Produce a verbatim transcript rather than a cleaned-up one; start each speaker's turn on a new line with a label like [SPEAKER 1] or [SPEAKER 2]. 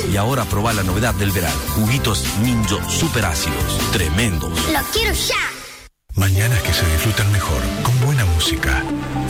[SPEAKER 1] Y ahora probá la novedad del verano. Juguitos Ninjo super ácidos. Tremendos.
[SPEAKER 2] ¡Lo quiero ya!
[SPEAKER 3] Mañanas que se disfrutan mejor, con buena música.